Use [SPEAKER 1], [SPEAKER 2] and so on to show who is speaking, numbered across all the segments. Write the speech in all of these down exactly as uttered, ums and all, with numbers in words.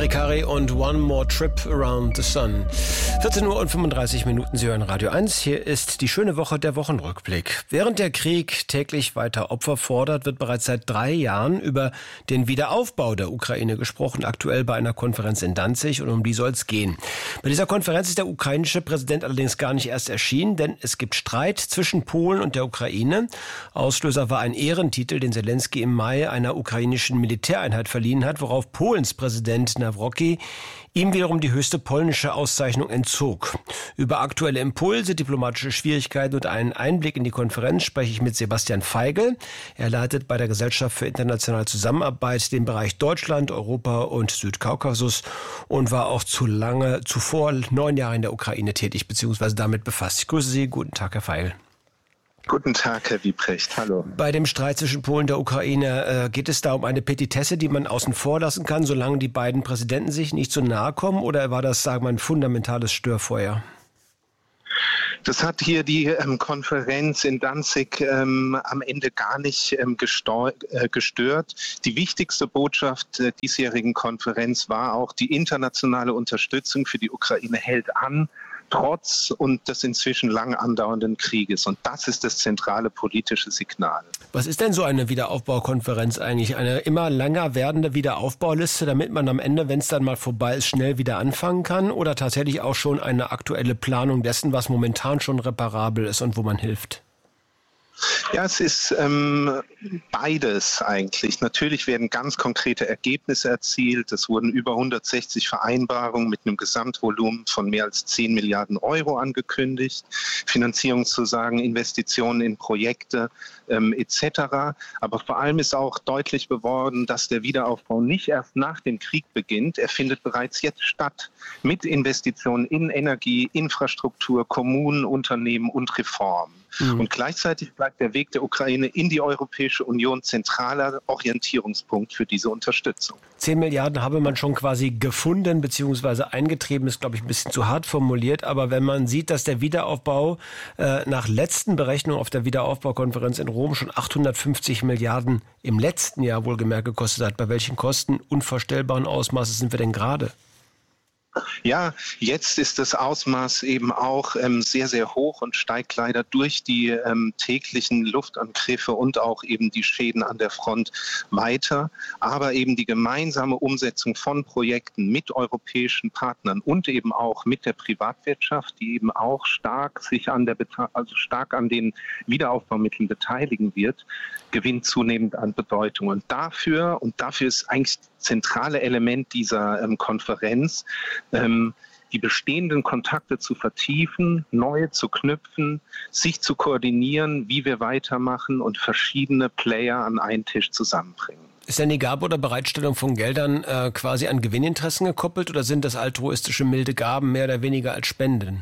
[SPEAKER 1] Harikari und One More Trip Around the Sun. vierzehn Uhr und fünfunddreißig Minuten, Sie hören Radio eins. Hier ist die schöne Woche, der Wochenrückblick. Während der Krieg täglich weiter Opfer fordert, wird bereits seit drei Jahren über den Wiederaufbau der Ukraine gesprochen, aktuell bei einer Konferenz in Danzig, und um die soll es gehen. Bei dieser Konferenz ist der ukrainische Präsident allerdings gar nicht erst erschienen, denn es gibt Streit zwischen Polen und der Ukraine. Auslöser war ein Ehrentitel, den Zelensky im Mai einer ukrainischen Militäreinheit verliehen hat, worauf Polens Präsident Nawrocki ihm wiederum die höchste polnische Auszeichnung entzog. Über aktuelle Impulse, diplomatische Schwierigkeiten und einen Einblick in die Konferenz spreche ich mit Sebastian Feigl. Er leitet bei der Gesellschaft für internationale Zusammenarbeit den Bereich Deutschland, Europa und Südkaukasus und war auch zu lange zuvor neun Jahre in der Ukraine tätig bzw. damit befasst. Ich grüße Sie. Guten Tag, Herr Feigl.
[SPEAKER 2] Guten Tag, Herr Wiebrecht. Hallo.
[SPEAKER 1] Bei dem Streit zwischen Polen und der Ukraine äh, geht es da um eine Petitesse, die man außen vor lassen kann, solange die beiden Präsidenten sich nicht so nahe kommen, oder war das, sagen wir, ein fundamentales Störfeuer?
[SPEAKER 2] Das hat hier die ähm, Konferenz in Danzig ähm, am Ende gar nicht ähm, gesteu- äh, gestört. Die wichtigste Botschaft der diesjährigen Konferenz war auch, die internationale Unterstützung für die Ukraine hält an, trotz und des inzwischen lang andauernden Krieges. Und das ist das zentrale politische Signal.
[SPEAKER 1] Was ist denn so eine Wiederaufbaukonferenz eigentlich? Eine immer länger werdende Wiederaufbauliste, damit man am Ende, wenn es dann mal vorbei ist, schnell wieder anfangen kann? Oder tatsächlich auch schon eine aktuelle Planung dessen, was momentan schon reparabel ist und wo man hilft?
[SPEAKER 2] Ja, es ist ähm, beides eigentlich. Natürlich werden ganz konkrete Ergebnisse erzielt. Es wurden über hundertsechzig Vereinbarungen mit einem Gesamtvolumen von mehr als zehn Milliarden Euro angekündigt. Finanzierungszusagen, Investitionen in Projekte ähm, et cetera. Aber vor allem ist auch deutlich geworden, dass der Wiederaufbau nicht erst nach dem Krieg beginnt. Er findet bereits jetzt statt mit Investitionen in Energie, Infrastruktur, Kommunen, Unternehmen und Reformen. Mhm. Und gleichzeitig bleibt der Weg der Ukraine in die Europäische Union zentraler Orientierungspunkt für diese Unterstützung.
[SPEAKER 1] Zehn Milliarden habe man schon quasi gefunden bzw. eingetrieben, ist, glaube ich, ein bisschen zu hart formuliert. Aber wenn man sieht, dass der Wiederaufbau äh, nach letzten Berechnungen auf der Wiederaufbaukonferenz in Rom schon achthundertfünfzig Milliarden im letzten Jahr wohlgemerkt gekostet hat, bei welchen Kosten unvorstellbaren Ausmaßes sind wir denn gerade?
[SPEAKER 2] Ja, jetzt ist das Ausmaß eben auch ähm, sehr, sehr hoch und steigt leider durch die ähm, täglichen Luftangriffe und auch eben die Schäden an der Front weiter. Aber eben die gemeinsame Umsetzung von Projekten mit europäischen Partnern und eben auch mit der Privatwirtschaft, die eben auch stark sich an der Beta- also stark an den Wiederaufbaumitteln beteiligen wird, gewinnt zunehmend an Bedeutung. Und dafür, und dafür ist eigentlich das zentrale Element dieser ähm, Konferenz, ähm, die bestehenden Kontakte zu vertiefen, neue zu knüpfen, sich zu koordinieren, wie wir weitermachen und verschiedene Player an einen Tisch zusammenbringen.
[SPEAKER 1] Ist denn die Gabe oder Bereitstellung von Geldern äh, quasi an Gewinninteressen gekoppelt, oder sind das altruistische milde Gaben mehr oder weniger als Spenden?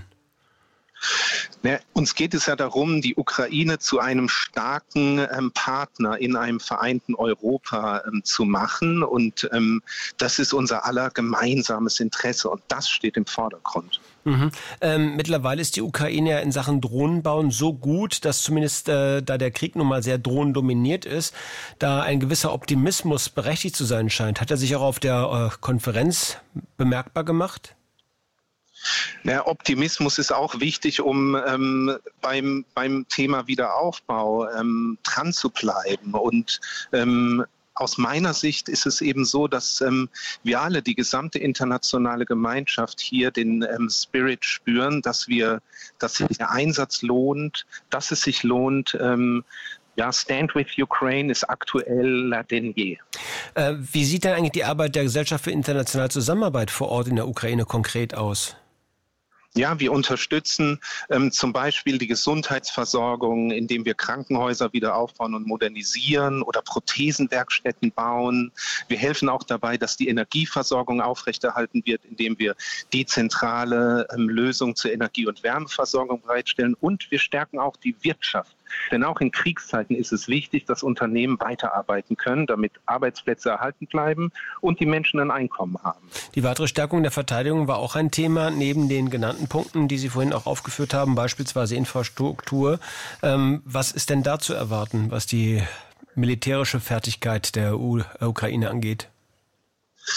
[SPEAKER 2] Ja, uns geht es ja darum, die Ukraine zu einem starken ähm, Partner in einem vereinten Europa ähm, zu machen. Und ähm, das ist unser aller gemeinsames Interesse. Und das steht im Vordergrund.
[SPEAKER 1] Mhm. Ähm, mittlerweile ist die Ukraine ja in Sachen Drohnenbauen so gut, dass zumindest, äh, da der Krieg nun mal sehr drohnendominiert ist, da ein gewisser Optimismus berechtigt zu sein scheint. Hat er sich auch auf der äh, Konferenz bemerkbar gemacht?
[SPEAKER 2] Ja, Optimismus ist auch wichtig, um ähm, beim, beim Thema Wiederaufbau ähm, dran zu bleiben. Und ähm, aus meiner Sicht ist es eben so, dass ähm, wir alle, die gesamte internationale Gemeinschaft hier den ähm, Spirit spüren, dass wir, dass sich der Einsatz lohnt, dass es sich lohnt. Ähm, Ja, Stand with Ukraine ist aktueller denn je.
[SPEAKER 1] Äh, wie sieht denn eigentlich die Arbeit der Gesellschaft für internationale Zusammenarbeit vor Ort in der Ukraine konkret aus?
[SPEAKER 2] Ja, wir unterstützen ähm, zum Beispiel die Gesundheitsversorgung, indem wir Krankenhäuser wieder aufbauen und modernisieren oder Prothesenwerkstätten bauen. Wir helfen auch dabei, dass die Energieversorgung aufrechterhalten wird, indem wir dezentrale ähm, Lösungen zur Energie- und Wärmeversorgung bereitstellen. Und wir stärken auch die Wirtschaft. Denn auch in Kriegszeiten ist es wichtig, dass Unternehmen weiterarbeiten können, damit Arbeitsplätze erhalten bleiben und die Menschen ein Einkommen haben.
[SPEAKER 1] Die weitere Stärkung der Verteidigung war auch ein Thema, neben den genannten Punkten, die Sie vorhin auch aufgeführt haben, beispielsweise Infrastruktur. Ähm, was ist denn da zu erwarten, was die militärische Fertigkeit der U- Ukraine angeht?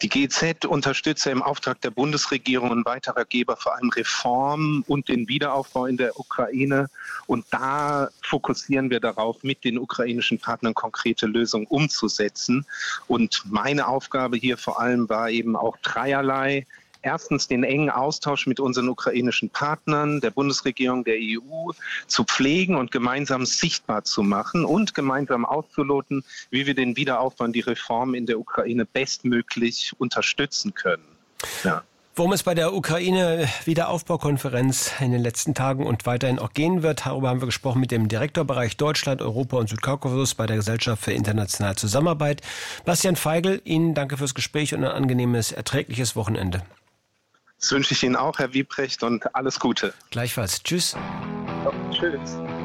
[SPEAKER 2] Die G E Z unterstütze im Auftrag der Bundesregierung und weiterer Geber vor allem Reformen und den Wiederaufbau in der Ukraine. Und da fokussieren wir darauf, mit den ukrainischen Partnern konkrete Lösungen umzusetzen. Und meine Aufgabe hier vor allem war eben auch dreierlei. Erstens den engen Austausch mit unseren ukrainischen Partnern, der Bundesregierung, der E U zu pflegen und gemeinsam sichtbar zu machen und gemeinsam auszuloten, wie wir den Wiederaufbau und die Reformen in der Ukraine bestmöglich unterstützen können. Ja.
[SPEAKER 1] Worum es bei der Ukraine-Wiederaufbaukonferenz in den letzten Tagen und weiterhin auch gehen wird, darüber haben wir gesprochen mit dem Direktorbereich Deutschland, Europa und Südkaukasus bei der Gesellschaft für internationale Zusammenarbeit. Bastian Feigl, Ihnen danke fürs Gespräch und ein angenehmes, erträgliches Wochenende.
[SPEAKER 2] Das wünsche ich Ihnen auch, Herr Wiebrecht, und alles Gute.
[SPEAKER 1] Gleichfalls. Tschüss.
[SPEAKER 2] Ja, tschüss.